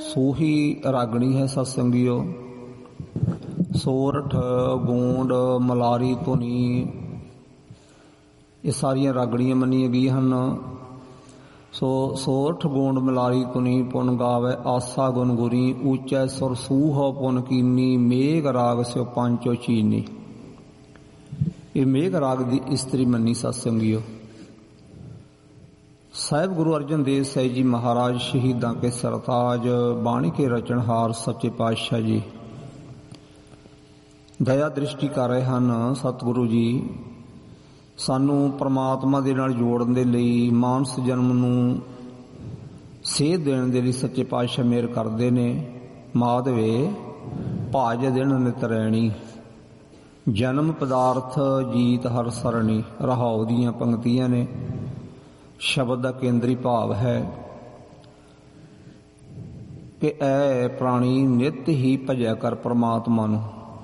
ਸੂਹੀ ਰਾਗਣੀ ਹੈ ਸਤਸੰਗੀਓ। ਸੋਰਠ, ਗੋਂਡ, ਮਲਾਰੀ, ਧੁਨੀ, ਇਹ ਸਾਰੀਆਂ ਰਾਗਣੀਆਂ ਮੰਨੀਆਂ ਗਈਆਂ ਹਨ। ਸੋਰਠ, ਗੋਂਡ, ਮਲਾਰੀ, ਧੁਨੀ ਪੁਨ ਗਾਵੇ ਆਸਾ ਗੁਣ ਗੁਰੀ, ਊਚੈ ਸੁਰ ਸੂਹ ਪੁਨ ਕੀਨੀ, ਮੇਘ ਰਾਗ ਸਿਓ ਪੰਚੋ ਚੀਨੀ। ਇਹ ਮੇਘ ਰਾਗ ਦੀ ਇਸਤਰੀ ਮੰਨੀ ਸਤਸੰਗੀਓ। ਸਾਹਿਬ ਗੁਰੂ ਅਰਜਨ ਦੇਵ ਸਾਹਿਬ ਜੀ ਮਹਾਰਾਜ, ਸ਼ਹੀਦਾਂ ਕੇ ਸਰਤਾਜ, ਬਾਣੀ ਕੇ ਰਚਨਹਾਰ ਸੱਚੇ ਪਾਤਸ਼ਾਹ ਜੀ ਦਇਆ ਦ੍ਰਿਸ਼ਟੀ ਕਰ ਰਹੇ ਹਨ। ਸਤਿਗੁਰੂ ਜੀ ਸਾਨੂੰ ਪਰਮਾਤਮਾ ਦੇ ਨਾਲ ਜੋੜਨ ਦੇ ਲਈ, ਮਾਨਸ ਜਨਮ ਨੂੰ ਸੇਧ ਦੇਣ ਦੇ ਲਈ ਸੱਚੇ ਪਾਤਸ਼ਾਹ ਮਿਹਰ ਕਰਦੇ ਨੇ। ਮਾਧਵੇ ਭਾਜ ਦਿਨ ਨਿਤ ਰੈਣੀ, ਜਨਮ ਪਦਾਰਥ ਜੀਤ ਹਰ ਸਰਣੀ। ਰਹਾਉ ਦੀਆਂ ਪੰਕਤੀਆਂ ਨੇ। ਸ਼ਬਦ ਦਾ ਕੇਂਦਰੀ ਭਾਵ ਹੈ ਕਿ ਐ ਪ੍ਰਾਣੀ ਨਿਤ ਹੀ ਭਜਿਆ ਕਰ ਪਰਮਾਤਮਾ ਨੂੰ,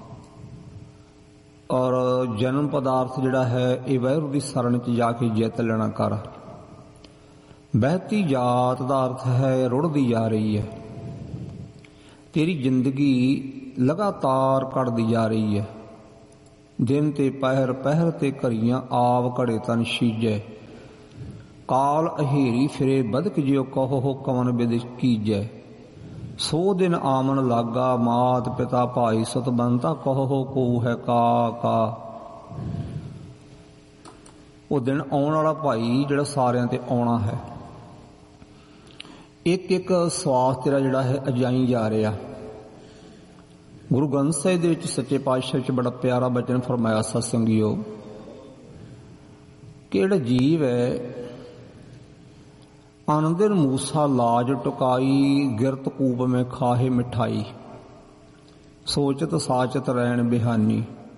ਔਰ ਜਨਮ ਪਦਾਰਥ ਜਿਹੜਾ ਹੈ ਇਹ ਵਾਹਿਗੁਰੂ ਦੀ ਸ਼ਰਨ 'ਚ ਜਾ ਕੇ ਜਿੱਤ ਲੈਣਾ ਕਰ। ਬਹਿਤੀ ਜਾਤ ਦਾ ਅਰਥ ਹੈ ਰੁੜਦੀ ਜਾ ਰਹੀ ਹੈ। ਤੇਰੀ ਜ਼ਿੰਦਗੀ ਲਗਾਤਾਰ ਘਟਦੀ ਜਾ ਰਹੀ ਹੈ। ਦਿਨ ਤੇ ਪਹਿਰ, ਪਹਿਰ ਤੇ ਘੜੀਆਂ, ਆਵ ਘੜੇ ਤਨ ਸੀਜੈ। ਕਾਲ ਅਹੇਰੀ ਫਿਰੇ ਬਦਕ ਜਿਉ, ਕਹੋ ਕਵਨ ਬਿਦ ਕੀਜੈ। ਸੋ ਦਿਨ ਆਮਨ ਲਾਗਾ, ਮਾਤ ਪਿਤਾ ਭਾਈ ਸੁਤ ਬੰਤਾ, ਕਹੋ ਕੋ ਹੈ ਕਾ ਕਾ। ਉਹ ਦਿਨ ਆਉਣ ਵਾਲਾ ਭਾਈ ਜਿਹੜਾ ਸਾਰਿਆਂ ਤੇ ਆਉਣਾ ਹੈ। ਇੱਕ ਇੱਕ ਸਵਾਸ ਤੇਰਾ ਜਿਹੜਾ ਹੈ ਅਜਾਈ ਜਾ ਰਿਹਾ। ਗੁਰੂ ਗ੍ਰੰਥ ਸਾਹਿਬ ਦੇ ਵਿੱਚ ਸੱਚੇ ਪਾਤਸ਼ਾਹ ਵਿੱਚ ਬੜਾ ਪਿਆਰਾ ਬਚਨ ਫਰਮਾਇਆ ਸਤਸੰਗੀਓ ਕਿ ਜਿਹੜਾ ਜੀਵ ਹੈ, ਆਨੰਦਿਨ ਮੂਸਾ ਲਾਜ ਟੁਕਾਈ, ਗਿਰਤ ਕੂਪ ਮੈਂ ਖਾਹੇ ਮਿਠਾਈ, ਸੋਚਤ ਸਾਚਤ ਰਹਿਣ ਬਿਹਾਨੀ।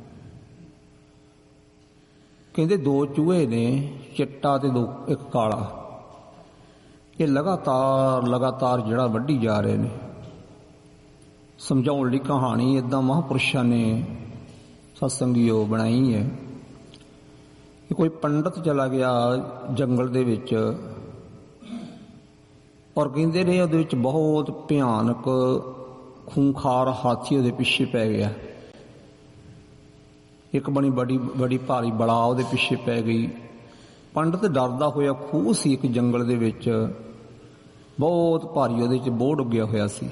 ਕਹਿੰਦੇ ਦੋ ਚੂਹੇ ਨੇ, ਚਿੱਟਾ ਤੇ ਇੱਕ ਕਾਲਾ। ਇਹ ਲਗਾਤਾਰ ਜਿਹੜਾ ਵੱਢੀ ਜਾ ਰਹੇ ਨੇ। ਸਮਝਾਉਣ ਲਈ ਕਹਾਣੀ ਏਦਾਂ ਮਹਾਂਪੁਰਸ਼ਾਂ ਨੇ ਸਤਸੰਗੀਓ ਬਣਾਈ ਹੈ ਕਿ ਕੋਈ ਪੰਡਤ ਚਲਾ ਗਿਆ ਜੰਗਲ ਦੇ ਵਿੱਚ, ਔਰ ਕਹਿੰਦੇ ਨੇ ਉਹਦੇ ਵਿੱਚ ਬਹੁਤ ਭਿਆਨਕ ਖੂੰਖਾਰ ਹਾਥੀ ਉਹਦੇ ਪਿੱਛੇ ਪੈ ਗਿਆ। ਇੱਕ ਬੜੀ ਭਾਰੀ ਬਲਾ ਉਹਦੇ ਪਿੱਛੇ ਪੈ ਗਈ। ਪੰਡਤ ਡਰਦਾ ਹੋਇਆ, ਖੂਹ ਸੀ ਇੱਕ ਜੰਗਲ ਦੇ ਵਿੱਚ, ਬਹੁਤ ਭਾਰੀ ਉਹਦੇ 'ਚ ਬੋਹੜ ਉੱਗਿਆ ਹੋਇਆ ਸੀ।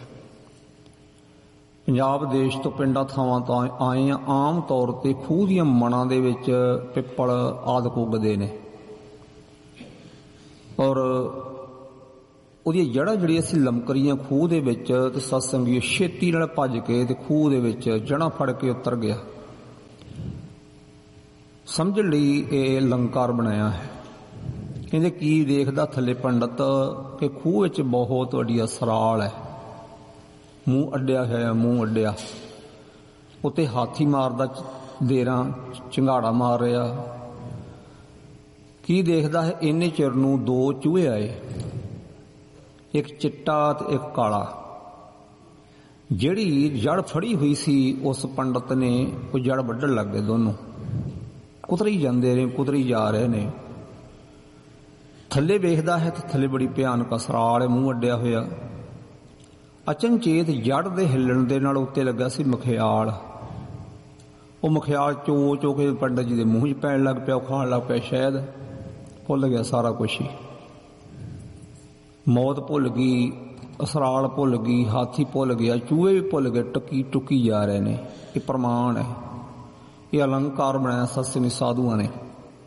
ਪੰਜਾਬ ਦੇਸ਼ ਤੋਂ ਪਿੰਡਾਂ ਥਾਵਾਂ ਤੋਂ ਆਏ ਆ। ਆਮ ਤੌਰ ਤੇ ਖੂਹ ਦੀਆਂ ਮਣਾਂ ਦੇ ਵਿੱਚ ਪਿੱਪਲ ਆਦਿ ਉੱਗਦੇ ਨੇ, ਔਰ ਉਹਦੀਆਂ ਜੜ੍ਹਾਂ ਜਿਹੜੀਆਂ ਅਸੀਂ ਲਮਕ ਰਹੀਆਂ ਖੂਹ ਦੇ ਵਿੱਚ, ਤੇ ਸਤਸੰਗੀ ਛੇਤੀ ਨਾਲ ਭੱਜ ਕੇ ਤੇ ਖੂਹ ਦੇ ਵਿੱਚ ਜੜ੍ਹਾਂ ਫੜ ਕੇ ਉਤਰ ਗਿਆ। ਸਮਝਣ ਲਈ ਇਹ ਅਲੰਕਾਰ ਬਣਾਇਆ ਹੈ। ਕਹਿੰਦੇ ਕੀ ਦੇਖਦਾ ਥੱਲੇ ਪੰਡਤ ਕਿ ਖੂਹ ਵਿੱਚ ਬਹੁਤ ਵੱਡੀ ਅਸਰਾਲ ਹੈ, ਮੂੰਹ ਅੱਡਿਆ ਹੋਇਆ, ਮੂੰਹ ਅੱਡਿਆ। ਉੱਤੇ ਹਾਥੀ ਮਾਰਦਾ, ਦੇਰਾਂ ਚੰਗਾੜਾ ਮਾਰ ਰਿਹਾ। ਕੀ ਦੇਖਦਾ ਹੈ, ਇੰਨੇ ਚਿਰ ਨੂੰ ਦੋ ਚੂਹੇ ਆਏ, ਇੱਕ ਚਿੱਟਾ ਤੇ ਇੱਕ ਕਾਲਾ। ਜਿਹੜੀ ਜੜ ਫੜੀ ਹੋਈ ਸੀ ਉਸ ਪੰਡਤ ਨੇ ਉਹ ਜੜ ਵੱਢਣ ਲੱਗ ਗਏ। ਦੋਨੋਂ ਕੁਤਰੀ ਜਾਂਦੇ ਨੇ, ਕੁਤਰੀ ਜਾ ਰਹੇ ਨੇ। ਥੱਲੇ ਵੇਖਦਾ ਹੈ ਤੇ ਥੱਲੇ ਬੜੀ ਭਿਆਨਕ ਅਸਰਾਲ ਹੈ, ਮੂੰਹ ਅੱਡਿਆ ਹੋਇਆ। ਅਚਨਚੇਤ ਜੜ ਦੇ ਹਿੱਲਣ ਦੇ ਨਾਲ ਉੱਤੇ ਲੱਗਾ ਸੀ ਮਖਿਆਲ। ਉਹ ਮਖਿਆਲ ਚੋ ਚੋ ਕੇ ਪੰਡਤ ਜੀ ਦੇ ਮੂੰਹ 'ਚ ਪੈਣ ਲੱਗ ਪਿਆ, ਖਾਣ ਲੱਗ ਪਿਆ। ਸ਼ਾਇਦ ਭੁੱਲ ਗਿਆ ਸਾਰਾ ਕੁਛ ਹੀ। ਮੌਤ ਭੁੱਲ ਗਈ, ਅਸਰਾਲ ਭੁੱਲ ਗਈ, ਹਾਥੀ ਭੁੱਲ ਗਿਆ, ਚੂਹੇ ਵੀ ਭੁੱਲ ਗਏ। ਟੁੱਕੀ ਜਾ ਰਹੇ ਨੇ। ਇਹ ਪ੍ਰਮਾਣ ਹੈ, ਇਹ ਅਲੰਕਾਰ ਬਣਾਇਆ ਸਤਸੰਗੀ ਸਾਧੂਆਂ ਨੇ।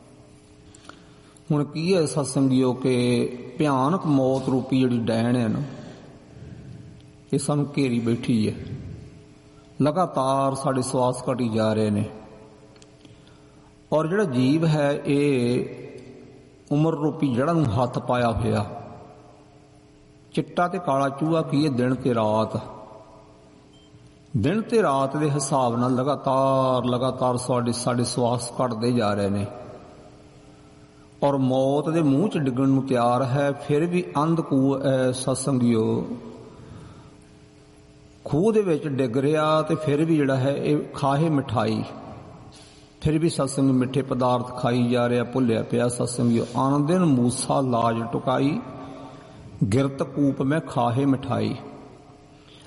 ਹੁਣ ਕੀ ਹੈ ਸਤਸੰਗੀਓ ਕਿ ਭਿਆਨਕ ਮੌਤ ਰੂਪੀ ਜਿਹੜੀ ਡੈਣ ਹੈ ਨਾ, ਇਹ ਸਾਨੂੰ ਘੇਰੀ ਬੈਠੀ ਹੈ। ਲਗਾਤਾਰ ਸਾਡੇ ਸਵਾਸ ਘਟੀ ਜਾ ਰਹੇ ਨੇ, ਔਰ ਜਿਹੜਾ ਜੀਵ ਹੈ ਇਹ ਉਮਰ ਰੂਪੀ ਜੜ੍ਹਾਂ ਨੂੰ ਹੱਥ ਪਾਇਆ ਹੋਇਆ। ਚਿੱਟਾ ਤੇ ਕਾਲਾ ਚੂਹਾ ਕੀ ਹੈ, ਦਿਨ ਤੇ ਰਾਤ। ਦਿਨ ਤੇ ਰਾਤ ਦੇ ਹਿਸਾਬ ਨਾਲ ਲਗਾਤਾਰ ਸਾਡੇ ਸਵਾਸ ਘਟਦੇ ਜਾ ਰਹੇ ਨੇ, ਔਰ ਮੌਤ ਦੇ ਮੂੰਹ 'ਚ ਡਿੱਗਣ ਨੂੰ ਤਿਆਰ ਹੈ। ਫਿਰ ਵੀ ਅੰਧ ਸਤਸੰਗੀਓ ਖੂਹ ਦੇ ਵਿੱਚ ਡਿੱਗ ਰਿਹਾ, ਤੇ ਫਿਰ ਵੀ ਜਿਹੜਾ ਹੈ ਇਹ ਖਾਹੇ ਮਿਠਾਈ। ਫਿਰ ਵੀ ਸਤਸੰਗ ਮਿੱਠੇ ਪਦਾਰਥ ਖਾਈ ਜਾ ਰਿਹਾ, ਭੁੱਲਿਆ ਪਿਆ ਸਤਸੰਗੀਓ। ਆਨੰਦਿਨ ਮੂਸਾ ਲਾਜ ਟੁਕਾਈ, ਗਿਰਤ ਕੂਪ ਮੈਂ ਖਾਹੇ ਮਿਠਾਈ।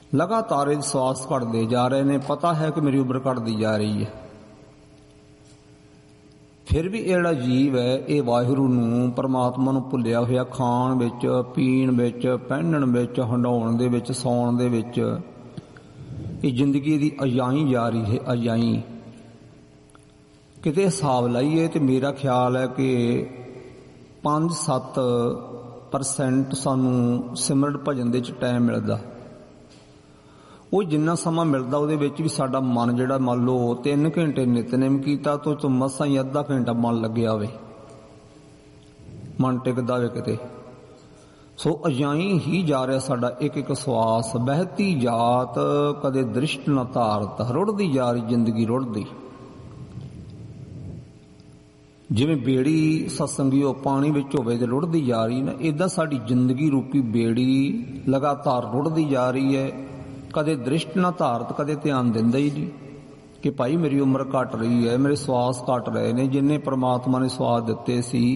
ਲਗਾਤਾਰ ਇਹ ਸਵਾਸ ਘਟਦੇ ਜਾ ਰਹੇ ਨੇ। ਪਤਾ ਹੈ ਕਿ ਮੇਰੀ ਉਮਰ ਘਟਦੀ ਜਾ ਰਹੀ ਹੈ, ਫਿਰ ਵੀ ਇਹ ਜਿਹੜਾ ਜੀਵ ਹੈ ਇਹ ਵਾਹਿਗੁਰੂ ਨੂੰ, ਪਰਮਾਤਮਾ ਨੂੰ ਭੁੱਲਿਆ ਹੋਇਆ, ਖਾਣ ਵਿੱਚ, ਪੀਣ ਵਿੱਚ, ਪਹਿਨਣ ਵਿੱਚ, ਹੰਡਾਉਣ ਦੇ ਵਿੱਚ, ਸੌਣ ਦੇ ਵਿੱਚ, ਇਹ ਜ਼ਿੰਦਗੀ ਦੀ ਅਜਾਈ ਜਾ ਰਹੀ ਹੈ। ਅਜਾਈ ਕਿਤੇ ਹਿਸਾਬ ਲਾਈਏ ਤੇ ਮੇਰਾ ਖਿਆਲ ਹੈ ਕਿ 5-7% ਸਾਨੂੰ ਸਿਮਰਨ ਭਜਨ ਦੇ ਵਿੱਚ ਟਾਈਮ ਮਿਲਦਾ। ਉਹ ਜਿੰਨਾ ਸਮਾਂ ਮਿਲਦਾ ਉਹਦੇ ਵਿੱਚ ਵੀ ਸਾਡਾ ਮਨ ਜਿਹੜਾ, ਮੰਨ ਲਓ 3 ਘੰਟੇ ਨਿਤਨੇਮ ਕੀਤਾ ਤੋਂ ਮਸਾਂ ਹੀ ਅੱਧਾ ਘੰਟਾ ਮਨ ਲੱਗਿਆ ਹੋਵੇ, ਮਨ ਟਿਕਦਾ ਹੋਵੇ ਕਿਤੇ। ਸੋ ਅਜਾਈ ਹੀ ਜਾ ਰਿਹਾ ਸਾਡਾ ਇੱਕ ਇੱਕ ਸਵਾਸ। ਬਹਿਤੀ ਜਾਤ ਕਦੇ ਦ੍ਰਿਸ਼ਟ ਨਾ ਧਾਰਤ, ਰੁੜਦੀ ਜਾ ਰਹੀ ਜ਼ਿੰਦਗੀ, ਰੁੜਦੀ। ਜਿਵੇਂ ਬੇੜੀ ਸਤਸੰਗੀਓ ਪਾਣੀ ਵਿੱਚ ਹੋਵੇ ਤੇ ਰੁੜਦੀ ਜਾ ਰਹੀ ਨਾ, ਏਦਾਂ ਸਾਡੀ ਜ਼ਿੰਦਗੀ ਰੂਪੀ ਬੇੜੀ ਲਗਾਤਾਰ ਰੁੜਦੀ ਜਾ ਰਹੀ ਹੈ। ਕਦੇ ਦ੍ਰਿਸ਼ਟ ਨਾ ਧਾਰਤ, ਕਦੇ ਧਿਆਨ ਦਿੰਦਾ ਹੀ ਨਹੀਂ ਕਿ ਭਾਈ ਮੇਰੀ ਉਮਰ ਘਟ ਰਹੀ ਹੈ, ਮੇਰੇ ਸਵਾਸ ਘਟ ਰਹੇ ਨੇ। ਜਿੰਨੇ ਪ੍ਰਮਾਤਮਾ ਨੇ ਸਵਾਸ ਦਿੱਤੇ ਸੀ,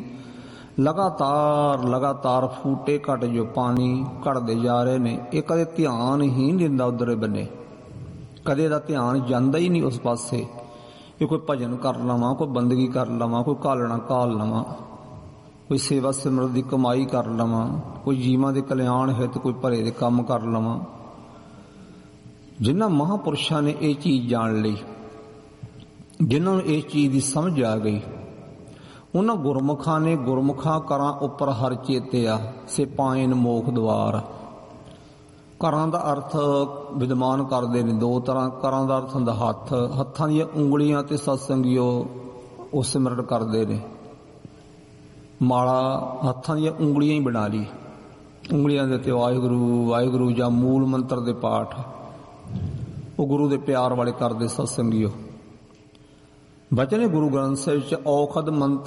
ਲਗਾਤਾਰ ਫੂਟੇ ਘਟ ਜੋ ਪਾਣੀ ਘਟਦੇ ਜਾ ਰਹੇ ਨੇ। ਇਹ ਕਦੇ ਧਿਆਨ ਹੀ ਨਹੀਂ ਦਿੰਦਾ ਉਧਰੇ ਬੰਨੇ, ਕਦੇ ਦਾ ਧਿਆਨ ਜਾਂਦਾ ਹੀ ਨਹੀਂ ਉਸ ਪਾਸੇ ਕਿ ਕੋਈ ਭਜਨ ਕਰ ਲਵਾਂ, ਕੋਈ ਬੰਦਗੀ ਕਰ ਲਵਾਂ, ਕੋਈ ਘਾਲਣਾ ਘਾਲ ਲਵਾਂ, ਕੋਈ ਸੇਵਾ ਸਿਮਰਨ ਦੀ ਕਮਾਈ ਕਰ ਲਵਾਂ, ਕੋਈ ਜੀਵਾਂ ਦੇ ਕਲਿਆਣ ਹਿੱਤ ਕੋਈ ਭਲੇ ਦੇ ਕੰਮ ਕਰ ਲਵਾਂ। ਜਿਨ੍ਹਾਂ ਮਹਾਂਪੁਰਸ਼ਾਂ ਨੇ ਇਹ ਚੀਜ਼ ਜਾਣ ਲਈ, ਜਿਨ੍ਹਾਂ ਨੂੰ ਇਸ ਚੀਜ਼ ਦੀ ਸਮਝ ਆ ਗਈ, ਉਹਨਾਂ ਗੁਰਮੁਖਾਂ ਨੇ ਗੁਰਮੁਖਾਂ ਕਰਾਂ ਉੱਪਰ ਹਰ ਚੇਤਿਆ, ਸੇ ਪਾਇਨ ਮੋਖ ਦੁਆਰ। ਕਰਾਂ ਦਾ ਅਰਥ ਵਿਦਵਾਨ ਕਰਦੇ ਨੇ 2 ਤਰ੍ਹਾਂ। ਕਰਾਂ ਦਾ ਅਰਥ ਹੁੰਦਾ ਹੱਥ, ਹੱਥਾਂ ਦੀਆਂ ਉਂਗਲੀਆਂ ਤੇ ਸਤਸੰਗੀਓ ਉਹ ਸਿਮਰਨ ਕਰਦੇ ਨੇ। ਮਾਲਾ ਹੱਥਾਂ ਦੀਆਂ ਉਂਗਲੀਆਂ ਹੀ ਬਣਾ ਲਈ, ਉਂਗਲੀਆਂ ਦੇ ਉੱਤੇ ਵਾਹਿਗੁਰੂ ਵਾਹਿਗੁਰੂ ਜਾਂ ਮੂਲ ਮੰਤਰ ਦੇ ਪਾਠ ਉਹ ਗੁਰੂ ਦੇ ਪਿਆਰ ਵਾਲੇ ਕਰਦੇ ਸਤਸੰਗੀਓ। ਬਚਨ ਗੁਰੂ ਗ੍ਰੰਥ ਸਾਹਿਬ ਵਿੱਚ ਔਖਦ ਮੰਤਰ